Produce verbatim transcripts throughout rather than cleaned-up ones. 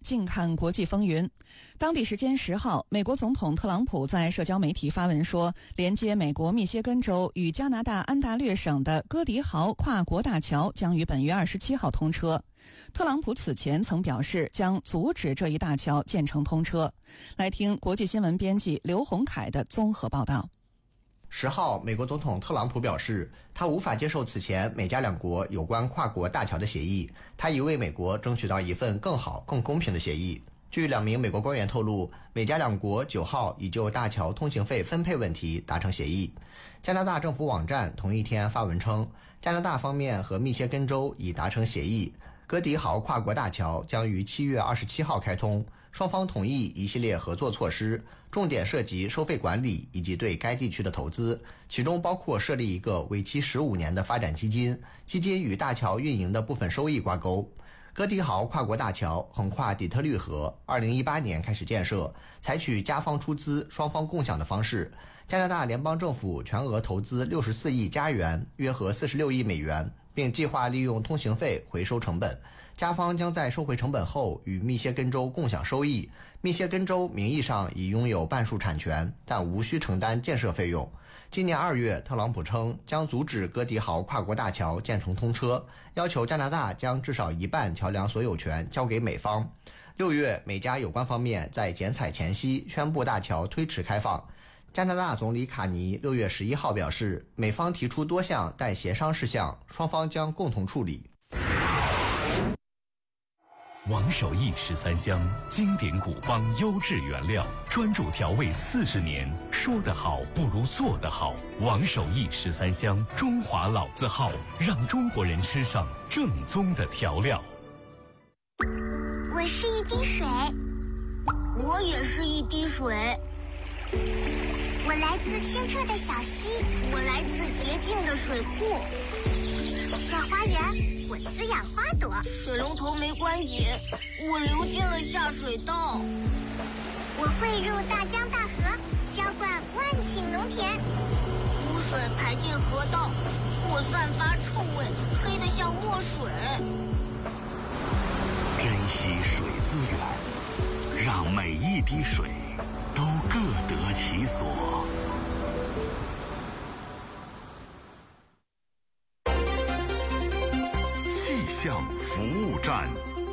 近看国际风云。当地时间十号，美国总统特朗普在社交媒体发文说，连接美国密歇根州与加拿大安大略省的戈迪豪跨国大桥将于本月二十七号通车。特朗普此前曾表示将阻止这一大桥建成通车。来听国际新闻编辑刘洪凯的综合报道。 十号，美国总统特朗普表示，他无法接受此前美加两国有关跨国大桥的协议，他已为美国争取到一份更好、更公平的协议。据两名美国官员透露，美加两国九号已就大桥通行费分配问题达成协议。加拿大政府网站同一天发文称，加拿大方面和密歇根州已达成协议，戈迪豪跨国大桥将于七月二十七号开通，双方同意一系列合作措施，重点涉及收费管理以及对该地区的投资，其中包括设立一个为期十五年的发展基金，基金与大桥运营的部分收益挂钩。戈迪豪跨国大桥横跨底特律河，二零一八年开始建设，采取加方出资、双方共享的方式。加拿大联邦政府全额投资六十四亿加元，约合四十六亿美元，并计划利用通行费回收成本。加方将在收回成本后与密歇根州共享收益。密歇根州名义上已拥有半数产权，但无需承担建设费用。今年二月，特朗普称将阻止戈迪豪跨国大桥建成通车，要求加拿大将至少一半桥梁所有权交给美方。六月，美加有关方面在剪彩前夕宣布大桥推迟开放。加拿大总理卡尼六月十一号表示，美方提出多项待协商事项，双方将共同处理。 王守义十三香，经典古方优质原料，专注调味四十年，说得好不如做得好。王守义十三香，中华老字号，让中国人吃上正宗的调料。 我是一滴水， 我也是一滴水。 我来自清澈的小溪， 我来自洁净的水库。 在花园，我滋养花朵。 水龙头没关紧，我流进了下水道。 我汇入大江大河，浇灌万顷农田。 污水排进河道，我散发臭味，黑得像墨水。 珍惜水资源，让每一滴水都各得其所。气象服务站。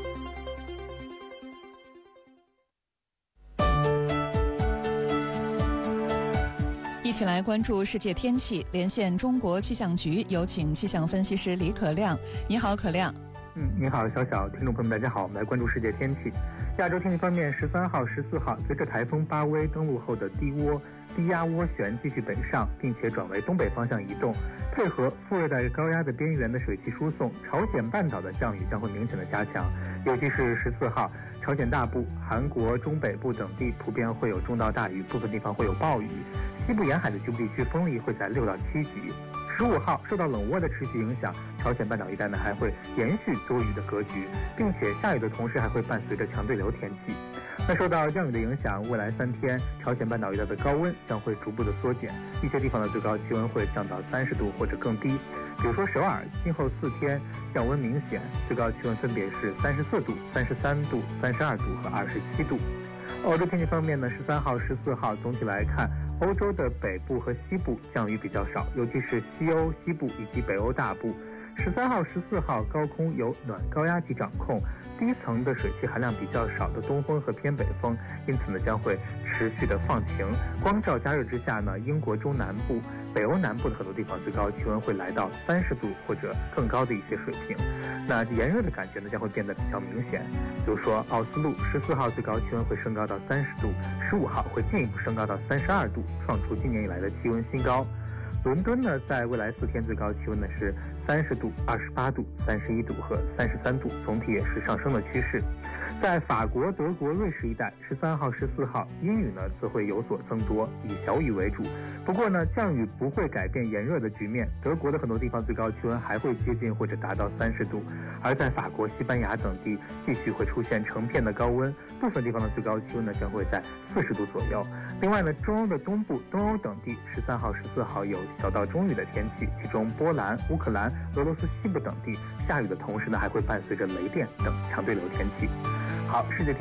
一起来关注世界天气，连线中国气象局，有请气象分析师李可亮。你好，可亮。 嗯，你好，小小，听众朋友们，大家好，我们来关注世界天气。亚洲天气方面，十三号、十四号，随着台风巴威登陆后的低涡低压涡旋继续北上，并且转为东北方向移动，配合副热带高压的边缘的水汽输送，朝鲜半岛的降雨将会明显的加强，尤其是十四号，朝鲜大部、韩国中北部等地普遍会有中到大雨，部分地方会有暴雨，西部沿海的局部地区风力会在六到七级。十五号，受到冷涡的持续影响，朝鲜半岛一带呢还会延续多雨的格局，并且下雨的同时还会伴随着强对流天气。那受到降雨的影响，未来三天朝鲜半岛一带的高温将会逐步的缩减，一些地方的最高气温会降到三十度或者更低。比如说首尔，今后四天降温明显，最高气温分别是三十四度、三十三度、三十二度和二十七度。欧洲天气方面呢，十三号、十四号总体来看，欧洲的北部和西部降雨比较少，尤其是西欧西部以及北欧大部。十三号、十四号高空由暖高压级掌控，低层的水汽含量比较少的东风和偏北风，因此呢将会持续的放晴。光照加热之下呢，英国中南部、北欧南部的很多地方最高气温会来到三十度或者更高的一些水平。那炎热的感觉呢将会变得比较明显。比如说奥斯陆十四号最高气温会升高到三十度，十五号会进一步升高到三十二度，创出今年以来的气温新高。伦敦呢，在未来四天最高气温呢是三十度、二十八度、三十一度和三十三度，总体也是上升的趋势。在法国、德国、瑞士一带，十三号、十四号阴雨呢则会有所增多，以小雨为主。不过呢，降雨不会改变炎热的局面。德国的很多地方最高气温还会接近或者达到三十度，而在法国、西班牙等地继续会出现成片的高温，部分地方的最高气温呢将会在四十度左右。另外呢，中欧的东部、东欧等地十三号、十四号有小到中雨的天气，其中波兰、乌克兰、俄罗斯西部等地下雨的同时呢，还会伴随着雷电等强对流天气。好，世界天